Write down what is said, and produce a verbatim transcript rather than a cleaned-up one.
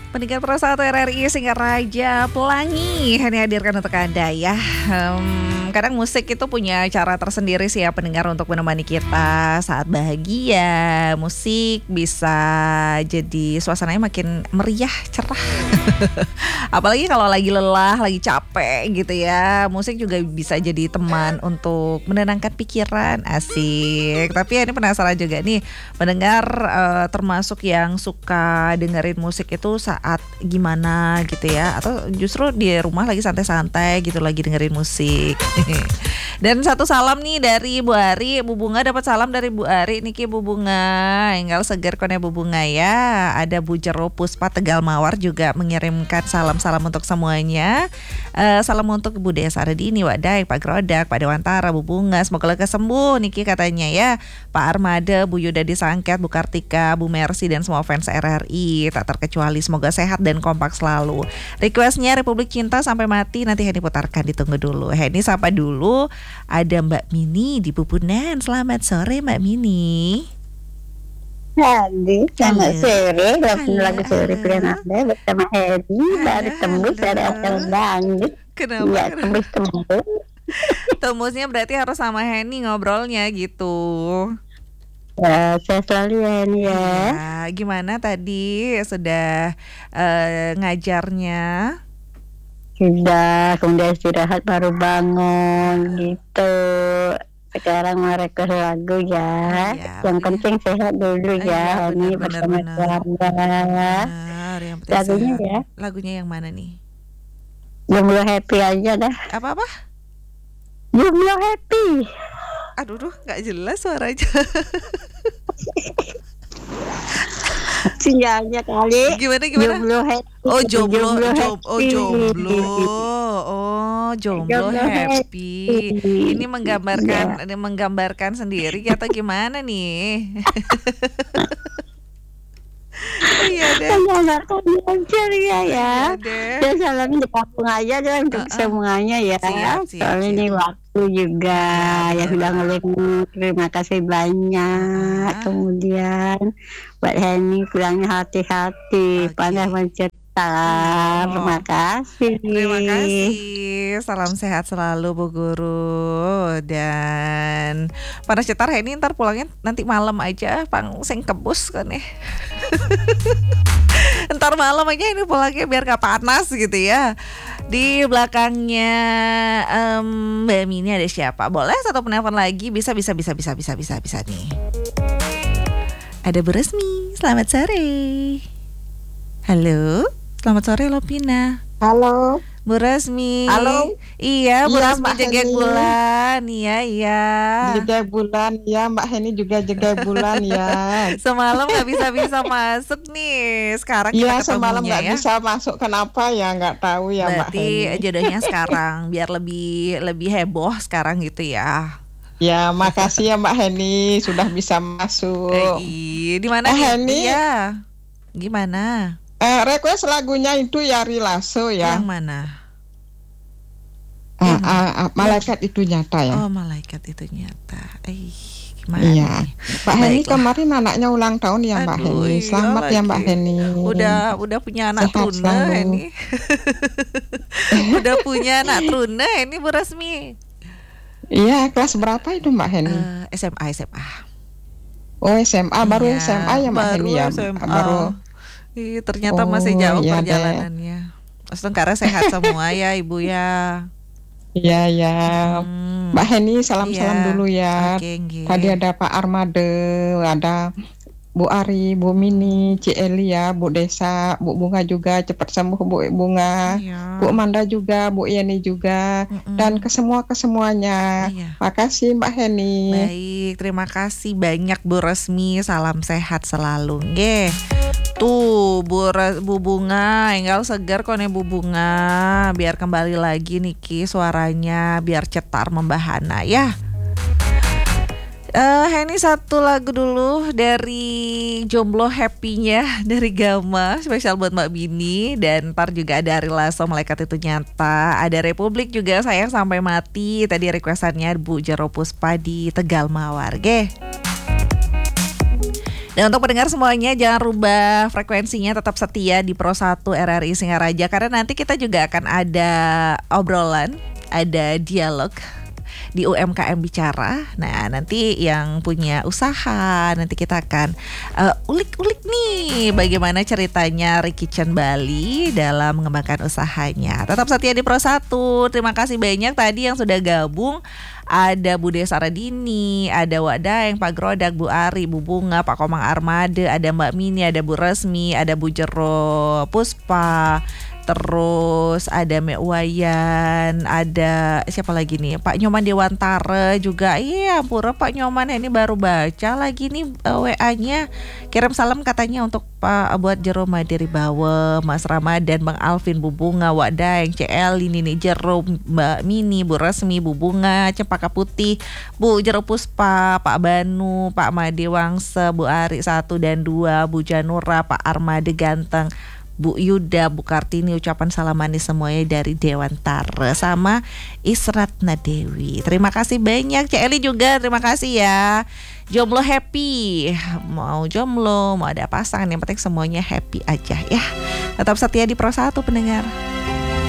Pendengar Pro satu R R I Singaraja Pelangi ini hadirkan untuk Anda ya. Hmm, kadang musik itu punya cara tersendiri sih ya pendengar untuk menemani kita saat bahagia. Musik bisa jadi suasananya makin meriah, cerah. Apalagi kalau lagi lelah, lagi capek gitu ya. Musik juga bisa jadi teman untuk menenangkan pikiran. Asik. Tapi ya ini penasaran juga nih pendengar uh, termasuk yang suka dengerin musik itu saat gimana gitu ya, atau justru di rumah lagi santai-santai gitu lagi dengerin musik. Dan satu salam nih dari Bu Ari, Bu Bunga dapat salam dari Bu Ari niki Bu Bunga, enggal seger kone Bu Bunga ya. Ada Bu Jero Puspa Tegal Mawar juga mengirimkan salam-salam untuk semuanya. Uh, salam untuk Bu Desa Redini, Wadai, Pak Grodak, Pak Dewantara, Bu Bunga, semoga lekas sembuh niki katanya ya. Pak Armada, Bu Yuda Disangket, Bu Kartika, Bu Mercy dan semua fans R R I tak terkecuali semoga sehat dan kompak selalu. Requestnya Republik Cinta sampai mati nanti Henny putarkan, ditunggu dulu. Henny sapa dulu. Ada Mbak Mini di Pupunan. Selamat sore Mbak Mini. Hadi, selamat sore. Lagu sore pilihan Anda bersama Henny dari tembus dari asal Bandung. Kenapa? Ya, tembus-tembus. Tembusnya berarti harus sama Henny ngobrolnya gitu. Ya, saya selalu ya Henny ya. Ya, gimana tadi sudah uh, ngajarnya? Sudah, kemudian istirahat baru bangun gitu. Sekarang mau request lagu ya. Ya Yang ya. penting sehat dulu ya, Henny bersama keluarga. Lagunya ya. Lagunya yang mana nih? Jomblo happy aja dah. Apa-apa? Jomblo happy. Aduh, duh, nggak jelas suaranya. Sinyalnya kali. Gimana gimana? Jomblo happy. Oh jomblo, jomblo job, oh jomblo, oh jomblo, jomblo happy. happy. Ini menggambarkan, ini menggambarkan sendiri atau gimana nih? Iya deh. Menggambarkan ceria ya. Iya Dan salam di kampung aja deh untuk uh-uh. semuanya ya. Siap, siap, Soalnya siap. ini waktu juga ya, yang sudah ngeling. Terima kasih banyak. Uh-huh. Kemudian buat Henny pulangnya hati-hati, okay. Pandai mencetak. Oh. Terima kasih. Terima kasih. Salam sehat selalu Bu Guru. Dan pada cetar Henny ntar pulangnya nanti malam aja, pang sing kebus kan ya. Ntar malam aja ini pulangnya biar gak panas gitu ya. Di belakangnya um, Mbak Mini ada siapa? Boleh satu penelpon lagi? Bisa bisa bisa bisa bisa bisa bisa nih. Ada Bu Resmi. Selamat sore. Halo. Selamat sore Lopina. Halo Bu Resmi. Halo. Iya Bu iya, Resmi jaga bulan. Iya iya. Jaga bulan ya Mbak Henny juga jaga bulan ya. Semalam nggak bisa-bisa masuk nih. Sekarang kita ya, semalam nggak ya. bisa masuk. Kenapa ya nggak tahu ya. Berarti Mbak Henny. jodohnya sekarang biar lebih lebih heboh sekarang gitu ya. Ya makasih ya Mbak Henny sudah bisa masuk. Eh, di mana eh, nih? Henny? Iya. Gimana? Eh, request lagunya itu Yari Lasso ya. Yang mana? Ah, ah, ah, malaikat itu nyata ya. Oh, malaikat itu nyata. Eh, gimana? Iya. Nih? Mbak Henny kemarin anaknya ulang tahun ya Mbak Aduh, Henny. Selamat iya ya Mbak lagi. Henny. Udah udah punya anak Sehat truna selalu. ini. Udah punya anak truna ini Bu Resmi. Iya, kelas berapa itu Mbak Henny? Uh, S M A S M A. Oh S M A, baru Iya, S M A ya Mbak Henny ya. S M A. Baru. Ih, ternyata Oh, masih jauh iya perjalanannya. Astagfirullah, sehat semua ya Ibu ya. Iya ya, Hmm. Mbak Henny salam-salam Iya. dulu ya. Oke, nggih. Tadi ada Pak Armade, ada Bu Ari, Bu Mini, Ci Eli ya, Bu Desa, Bu Bunga juga cepat sembuh Bu Bunga, Iya. Bu Manda juga, Bu Yeni juga, Mm-mm. dan ke semua ke semuanya. Iya. Makasih Mbak Henny. Baik, terima kasih banyak Bu Resmi. Salam sehat selalu, nggih. Tuh Bu, Re- Bu Bunga, enggal segar kok nih Bu Bunga. Biar kembali lagi niki suaranya, biar cetar membahana ya. Uh, Henny satu lagu dulu dari Jomblo Happy-nya dari Gama, spesial buat Mbak Bini. Dan ntar juga ada Ari Lasso, Malaikat Itu Nyata. Ada Republik juga, Sayang Sampai Mati. Tadi requestannya Bu Jero Puspa di Tegal Mawar, ge. Dan untuk pendengar semuanya jangan rubah frekuensinya, tetap setia di Pro satu R R I Singaraja karena nanti kita juga akan ada obrolan, ada dialog di U M K M Bicara. Nah, nanti yang punya usaha nanti kita akan uh, ulik-ulik nih bagaimana ceritanya Ricky Chan Bali dalam mengembangkan usahanya. Tetap setia di Pro satu. Terima kasih banyak tadi yang sudah gabung. Ada Bu Desa Radini, ada Wak Daeng, Pak Grodak, Bu Ari, Bu Bunga, Pak Komang Armade, ada Mbak Mini, ada Bu Resmi, ada Bu Jero Puspa, terus ada Mek Wayan, ada siapa lagi nih? Pak Nyoman Dewantara juga. Iya, ampura Pak Nyoman ini baru baca lagi nih uh, W A-nya. Kirim salam katanya untuk Pak buat Jero Madiri Bawe, Mas Ramadan, Bang Alvin, Bu Bunga, Wak Daeng, C L ini nih Jero, Mbak Mini, Bu Resmi, Bu Bunga, Cempaka Putih, Bu Jero Puspa, Pak Banu, Pak Made Wangse, Bu Ari satu dan dua, Bu Janura, Pak Armade Ganteng, Bu Yuda, Bu Kartini, ucapan salam manis semuanya dari Dewantara sama Israt Nadewi. Terima kasih banyak. Cik Eli juga terima kasih ya. Jomblo happy, mau jomblo, mau ada pasangan, yang penting semuanya happy aja ya. Tetap setia di Pro satu pendengar.